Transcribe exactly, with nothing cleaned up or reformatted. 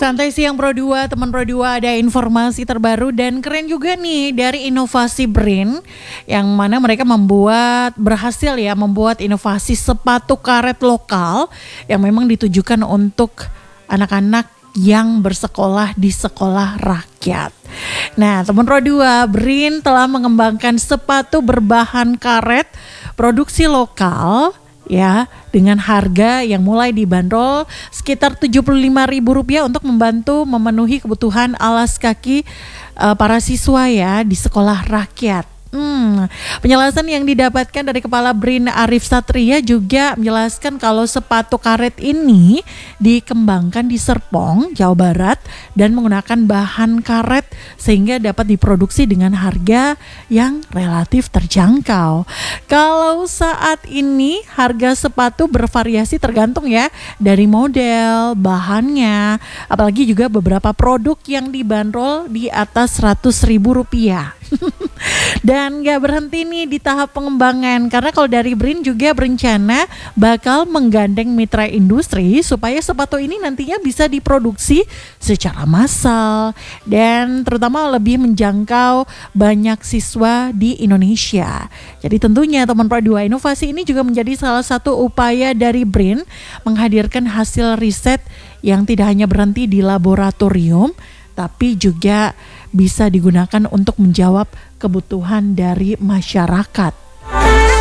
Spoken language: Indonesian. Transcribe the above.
Santai siang Pro dua, teman Pro dua, ada informasi terbaru dan keren juga nih dari inovasi Brin yang mana mereka membuat berhasil ya membuat inovasi sepatu karet lokal yang memang ditujukan untuk anak-anak yang bersekolah di sekolah rakyat. Nah, teman Pro dua, Brin telah mengembangkan sepatu berbahan karet produksi lokal ya dengan harga yang mulai dibanderol sekitar tujuh puluh lima ribu rupiah untuk membantu memenuhi kebutuhan alas kaki uh, para siswa ya di sekolah rakyat. Hmm, penjelasan yang didapatkan dari Kepala Brin Arif Satria juga menjelaskan kalau sepatu karet ini dikembangkan di Serpong, Jawa Barat dan menggunakan bahan karet sehingga dapat diproduksi dengan harga yang relatif terjangkau. Kalau saat ini harga sepatu bervariasi tergantung ya dari model, bahannya, apalagi juga beberapa produk yang dibanderol di atas seratus ribu rupiah. Dan gak berhenti nih di tahap pengembangan karena kalau dari Brin juga berencana bakal menggandeng mitra industri supaya sepatu ini nantinya bisa diproduksi secara massal dan terutama lebih menjangkau banyak siswa di Indonesia. Jadi tentunya teman Pro dua, inovasi ini juga menjadi salah satu upaya dari Brin menghadirkan hasil riset yang tidak hanya berhenti di laboratorium tapi juga bisa digunakan untuk menjawab kebutuhan dari masyarakat.